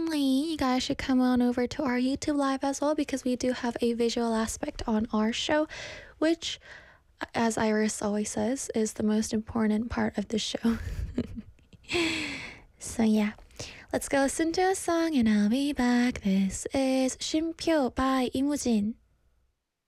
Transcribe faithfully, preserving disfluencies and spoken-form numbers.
definitely, you guys should come on over to our YouTube live as well because we do have a visual aspect on our show, which, as Iris always says, is the most important part of the show. So yeah, let's go listen to a song and I'll be back. This is 쉼표 by 이무진.